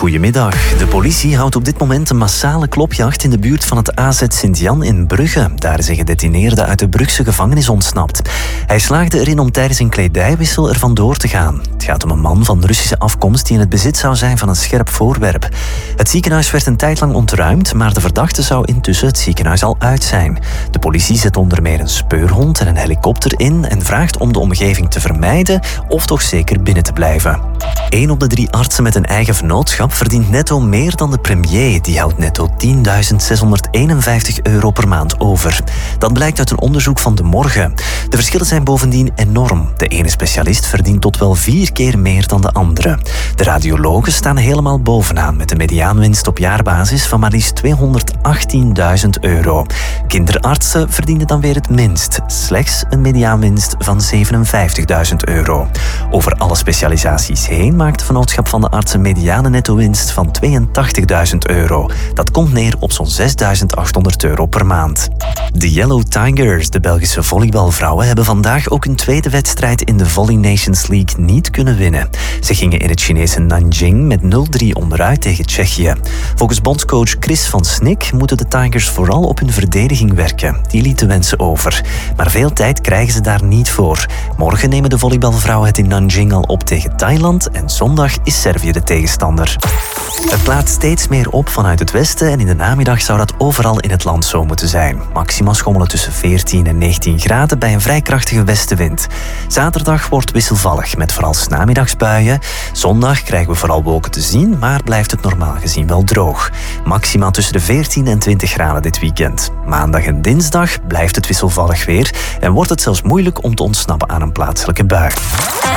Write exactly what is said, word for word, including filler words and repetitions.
Goedemiddag. De politie houdt op dit moment een massale klopjacht in de buurt van het A Z Sint-Jan in Brugge. Daar is een gedetineerde uit de Brugse gevangenis ontsnapt. Hij slaagde erin om tijdens een kledijwissel er vandoor te gaan. Het gaat om een man van Russische afkomst die in het bezit zou zijn van een scherp voorwerp. Het ziekenhuis werd een tijd lang ontruimd, maar de verdachte zou intussen het ziekenhuis al uit zijn. De politie zet onder meer een speurhond en een helikopter in en vraagt om de omgeving te vermijden of toch zeker binnen te blijven. Eén op de drie artsen met een eigen vennootschap verdient netto meer dan de premier. Die houdt netto tienduizend zeshonderdeenenvijftig euro per maand over. Dat blijkt uit een onderzoek van De Morgen. De verschillen zijn bovendien enorm. De ene specialist verdient tot wel vier keer meer dan de andere. De radiologen staan helemaal bovenaan met een mediaanwinst op jaarbasis van maar liefst tweehonderdachttienduizend euro. Kinderartsen verdienen dan weer het minst. Slechts een mediaanwinst van zevenenvijftigduizend euro. Over alle specialisaties heen maakt de vennootschap van de artsen mediane netto-winst van tweeëntachtigduizend euro. Dat komt neer op zo'n zesduizend achthonderd euro per maand. De Yellow Tigers, de Belgische volleybalvrouwen, hebben vandaag ook een tweede wedstrijd in de Volley Nations League niet kunnen winnen. Ze gingen in het Chinese Nanjing met nul drie onderuit tegen Tsjechië. Volgens bondscoach Chris van Snik moeten de Tigers vooral op hun verdediging werken. Die liet de wensen over. Maar veel tijd krijgen ze daar niet voor. Morgen nemen de volleybalvrouwen het in Nanjing al op tegen Thailand en zondag is Servië de tegenstander. Het klaart steeds meer op vanuit het westen en in de namiddag zou dat overal in het land zo moeten zijn. Maxima schommelen tussen veertien en negentien graden bij een vrij krachtige westenwind. Zaterdag wordt wisselvallig met vooral 's namiddags buien. Zondag krijgen we vooral wolken te zien, maar blijft het normaal gezien wel droog. Maxima tussen de veertien en twintig graden dit weekend. Maandag en dinsdag blijft het wisselvallig weer en wordt het zelfs moeilijk om te ontsnappen aan een plaatselijke bui.